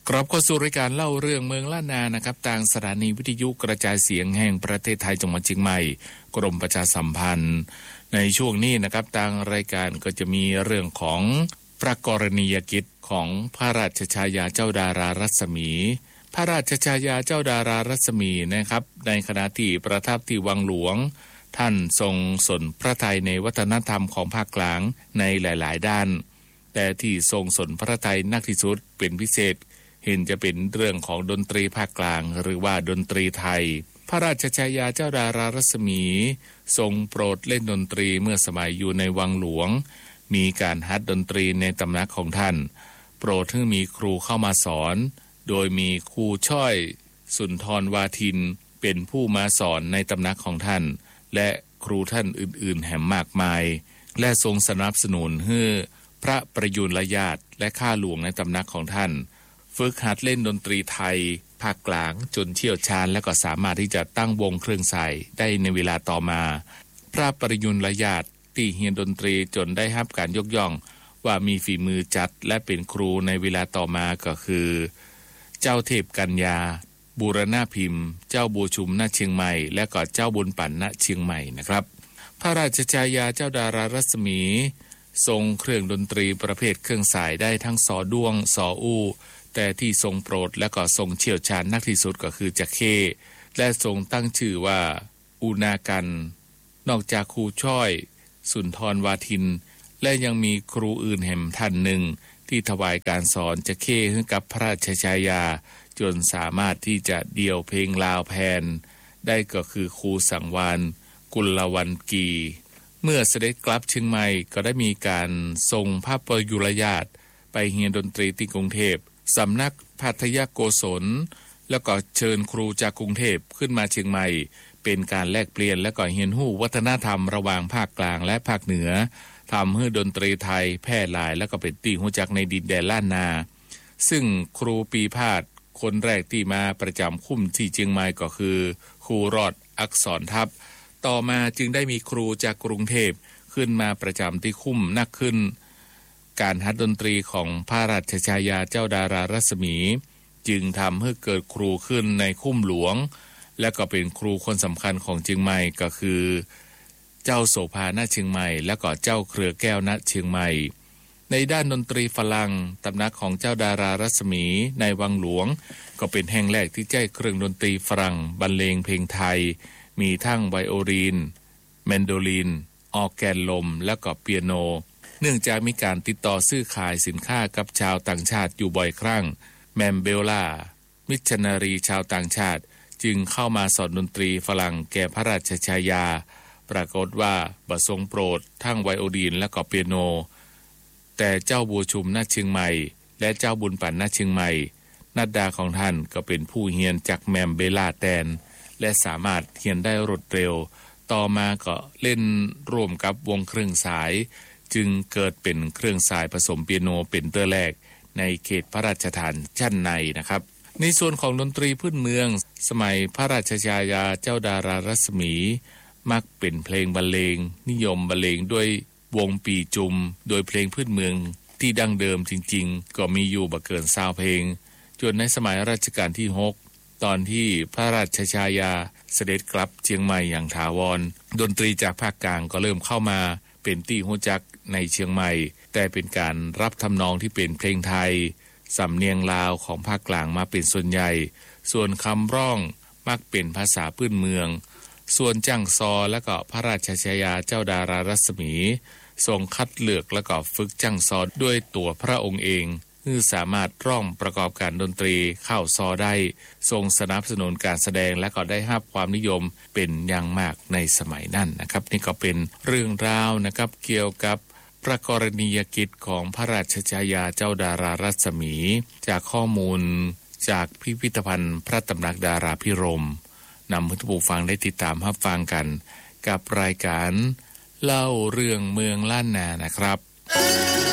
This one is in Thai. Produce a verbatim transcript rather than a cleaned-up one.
กลับเข้าสู่รายการเล่าเรื่องเมืองล้านนานะครับทางสถานีวิทยุกระจายเสียงแห่งประเทศไทยจังหวัดเชียงใหม่กรมประชาสัมพันธ์ในช่วงนี้นะครับทางรายการก็จะมีเรื่องของพระกรณียกิจของพระราชชายาเจ้าดารารัศมีพระราชชายาเจ้าดารารัศมีนะครับในขณะที่ประทับที่วังหลวงท่านทรงสนพระทัยในวัฒนธรรมของภาคกลางในหลายๆด้านแต่ที่ทรงสนพระทัยนักที่สุดเป็นพิเศษเห็นจะเป็นเรื่องของดนตรีภาคกลางหรือว่าดนตรีไทยพระราชชายาเจ้าดารารัศมีทรงโปรดเล่นดนตรีเมื่อสมัยอยู่ในวังหลวงมีการฮัดดนตรีในตำนักของท่านโปรดให้มีครูเข้ามาสอนโดยมีครูช่อยสุนทรวาทินเป็นผู้มาสอนในตำนักของท่านและครูท่านอื่นๆแห่งมากมายและทรงสนับสนุนให้พระประยุรญาติและข้าหลวงในตำนักของท่านฝึกหัดเล่นดนตรีไทยภาคกลางจนเชี่ยวชาญและก็สามารถที่จะตั้งวงเครื่องสายได้ในเวลาต่อมาพระประยุรญาติที่เรียนดนตรีจนได้รับการยกย่องว่ามีฝีมือจัดและเป็นครูในเวลาต่อมาก็คือเจ้าเทพกัญญาบูรณาพิมพ์เจ้าบัวชุมณเชียงใหม่และก็เจ้าบุญปั่นณเชียงใหม่นะครับพระราชชายาเจ้าดารารัศมีทรงเครื่องดนตรีประเภทเครื่องสายได้ทั้งสอด้วงสออู้แต่ที่ทรงโปรดและก็ทรงเชี่ยวชาญนักที่สุดก็คือจักเข้และทรงตั้งชื่อว่าอุณากันนอกจากครูช่อยสุนทรวาทินและยังมีครูอื่นแห่งท่านหนึ่งที่ถวายการสอนจักเข้ให้กับพระราชชายาจนสามารถที่จะเดี่ยวเพลงลาวแพนได้ก็คือครูสังวานกุลวันกีเมื่อเสด็จกลับเชียงใหม่ก็ได้มีการส่งพระประยุรญาติไปเรียนดนตรีที่กรุงเทพสำนักพัทยโกศลแล้วก็เชิญครูจากกรุงเทพขึ้นมาเชียงใหม่เป็นการแลกเปลี่ยนและก็เรียนรู้วัฒนธรรมระหว่างภาคกลางและภาคเหนือทำให้ดนตรีไทยแพร่หลายและก็เป็นที่รู้จักในดินแดนล้านนาซึ่งครูปีพาดคนแรกที่มาประจำคุ้มที่เชียงใหม่ก็คือครูรอดอักษรทัพต่อมาจึงได้มีครูจากกรุงเทพขึ้นมาประจำที่คุ้มนักขึ้นการฮัดดนตรีของพระราชชายาเจ้าดารารัศมีจึงทำให้เกิดครูขึ้นในคุ้มหลวงและก็เป็นครูคนสำคัญของเชียงใหม่ก็คือเจ้าโสภาณเชียงใหม่และก็เจ้าเครือแก้วณเชียงใหม่ในด้านดนตรีฝรั่งตำนักของเจ้าดารารัศมีในวังหลวงก็เป็นแห่งแรกที่ใช้เครื่องดนตรีฝรั่งบรรเลงเพลงไทยมีทั้งไวโอลินแมนโดลินออร์แกนลมและก็เปียโนเนื่องจากมีการติดต่อซื้อขายสินค้ากับชาวต่างชาติอยู่บ่อยครั้งแมมเบลล่ามิชชันนารีชาวต่างชาติจึงเข้ามาสอนดนตรีฝรั่งแก่พระราชชายาปรากฏว่าบ่ทรงโปรดทั้งไวโอลินและก็เปียโนแต่เจ้าบัวชุมณเชียงใหม่และเจ้าบุญปั่นณเชียงใหม่นัดดาของท่านก็เป็นผู้เรียนจากแมมเบลล่าแตนและสามารถเรียนได้รวดเร็วต่อมาก็เล่นร่วมกับวงเครื่องสายจึงเกิดเป็นเครื่องสายผสมเปียโนเป็นตัวแรกในเขตพระราชทานชั้นในนะครับในส่วนของดนตรีพื้นเมืองสมัยพระราชชายาเจ้าดารารัศมีมักเป็นเพลงบรรเลงนิยมบรรเลงด้วยวงปีจุมโดยเพลงพื้นเมืองที่ดั้งเดิมจริงๆก็มีอยู่บ่เกินยี่สิบเพลงจนในสมัยรัชกาลที่หกตอนที่พระราชชายาเสด็จกลับเชียงใหม่อย่างถาวรดนตรีจากภาคกลางก็เริ่มเข้ามาเป็นที่รู้จักในเชียงใหม่แต่เป็นการรับทำนองที่เป็นเพลงไทยสำเนียงลาวของภาคกลางมาเป็นส่วนใหญ่ส่วนคำร้องมักเป็นภาษาพื้นเมืองส่วนจั่งซอและก็พระราชชายาเจ้าดารารัศมีทรงคัดเลือกและก็ฝึกจั่งซอด้วยตัวพระองค์เองเพื่อสามารถร้องประกอบการดนตรีเข้าซอได้ทรงสนับสนุนการแสดงและก็ได้รับความนิยมเป็นอย่างมากในสมัยนั้นนะครับนี่ก็เป็นเรื่องราวนะครับเกี่ยวกับพระกรณียกิจของพระราชชายาเจ้าดารารัศมีจากข้อมูลจากพิพิธภัณฑ์พระตำหนักดาราพิรมนำให้ผู้ฟังได้ติดตามรับฟังกันกับรายการเล่าเรื่องเมืองล้านนานะครับ